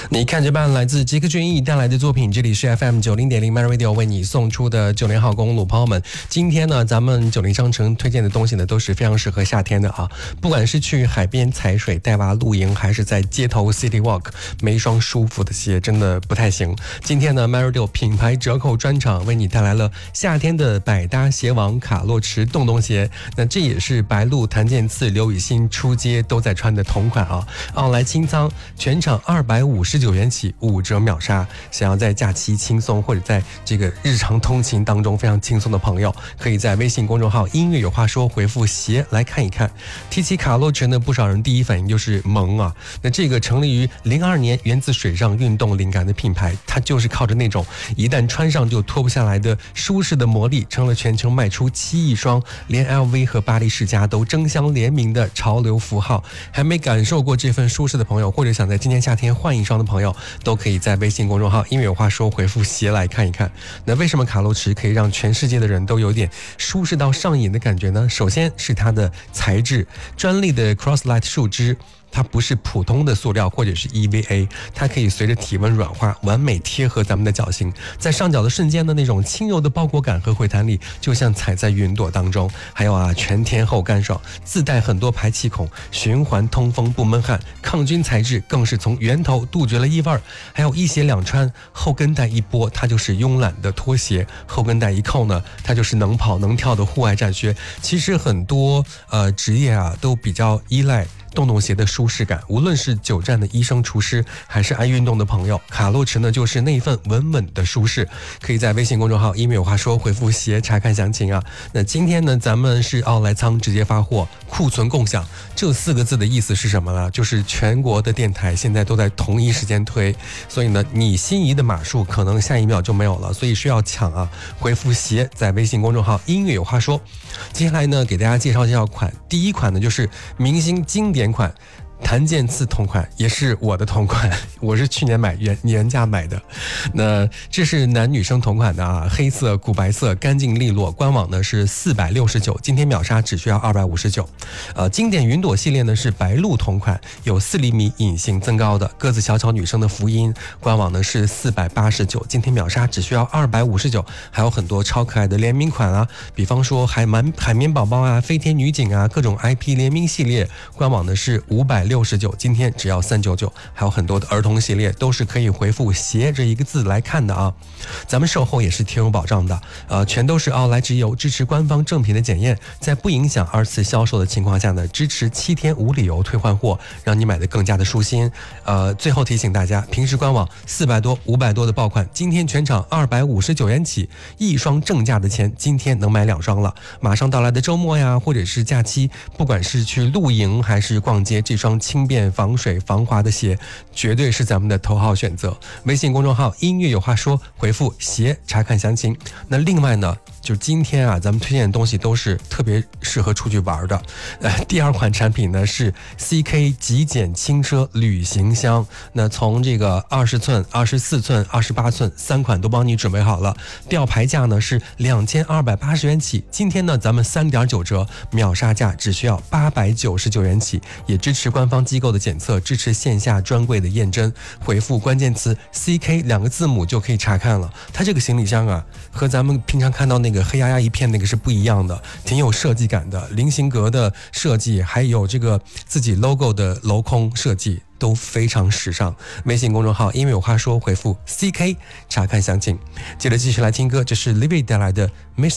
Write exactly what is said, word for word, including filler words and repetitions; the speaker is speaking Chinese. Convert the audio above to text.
你看着办，来自杰克隽逸带来的作品，这里是 F M 九零点零 My Radio 为你送出的九零号公路。朋友们，今天呢，咱们九零商城推荐的东西呢，都是非常适合夏天的啊。不管是去海边踩水、带娃露营，还是在街头 City Walk， 没一双舒服的鞋真的不太行。今天呢 ，My Radio 品牌折扣专场为你带来了夏天的百搭鞋王卡洛驰洞洞鞋。那这也是白鹿、谭健次、刘雨昕出街都在穿的同款啊。奥莱清仓，全场二百五十九元起，五折秒杀。想要在假期轻松或者在这个日常通勤当中非常轻松的朋友，可以在微信公众号音乐有话说回复鞋来看一看。提起卡洛驰呢，不少人第一反应就是萌啊。那这个成立于零二年，源自水上运动灵感的品牌，它就是靠着那种一旦穿上就脱不下来的舒适的魔力，成了全球卖出七亿双，连 L V 和巴黎世家都争相联名的潮流符号。还没感受过这份舒适的朋友，或者想在今年夏天换一双的朋友，都可以在微信公众号音乐有话说回复鞋来看一看。那为什么卡洛驰可以让全世界的人都有点舒适到上瘾的感觉呢？首先是它的材质，专利的 Crosslight 树脂，它不是普通的塑料或者是 E V A， 它可以随着体温软化，完美贴合咱们的脚型，在上脚的瞬间的那种轻柔的包裹感和回弹力，就像踩在云朵当中。还有啊，全天候干爽，自带很多排气孔，循环通风不闷汗，抗菌材质更是从源头杜绝了异味。还有一鞋两穿，后跟带一拨，它就是慵懒的拖鞋；后跟带一扣呢，它就是能跑能跳的户外战靴。其实很多呃职业啊，都比较依赖洞洞鞋的舒适感，无论是久站的医生、厨师，还是爱运动的朋友，卡洛驰呢就是那份稳稳的舒适。可以在微信公众号音乐有话说回复鞋查看详情啊。那今天呢，咱们是奥莱仓直接发货，库存共享，这四个字的意思是什么呢？就是全国的电台现在都在同一时间推，所以呢，你心仪的码数可能下一秒就没有了，所以需要抢啊！回复鞋在微信公众号音乐有话说。接下来呢，给大家介绍介绍款，第一款呢就是明星经典款。谭健次同款，也是我的同款，我是去年买原原价买的。那这是男女生同款的啊，黑色、古白色，干净利落。官网呢是四百六十九，今天秒杀只需要二百五十九。呃，经典云朵系列呢是白鹿同款，有四厘米隐形增高的，个子小巧女生的福音。官网呢是四百八十九，今天秒杀只需要二百五十九。还有很多超可爱的联名款啊，比方说海绵海绵宝宝啊、飞天女警啊，各种 I P 联名系列。官网呢是五百六十九，今天只要三百九十九。还有很多的儿童系列都是可以回复鞋这一个字来看的啊。咱们售后也是挺有保障的，呃，全都是奥莱直邮，支持官方正品的检验，在不影响二次销售的情况下呢，支持七天无理由退换货，让你买的更加的舒心。呃，最后提醒大家，平时官网四百多、五百多的爆款，今天全场二百五十九元起，一双正价的钱，今天能买两双了。马上到来的周末呀，或者是假期，不管是去露营还是逛街，这双轻便防水防滑的鞋绝对是咱们的头号选择。微信公众号音乐有话说回复鞋查看详情。那另外呢，就今天啊，咱们推荐的东西都是特别适合出去玩的。呃，第二款产品呢是 C K 极简轻奢旅行箱。那从这个二十寸、二十四寸、二十八寸三款都帮你准备好了，吊牌价呢是两千二百八十元起，今天呢咱们三点九折，秒杀价只需要八百九十九元起，也支持官方机构的检测，支持线下专柜的验证。回复关键词 C K 两个字母就可以查看了。它这个行李箱啊，和咱们平常看到那个黑压压一片那个是不一样的，挺有设计感的，菱形格的设计，还有这个自己 logo 的镂空设计，都非常时尚。微信公众号因为有话说回复 C K 查看详情。接着继续来听歌，这是 Livy 带来的 Miss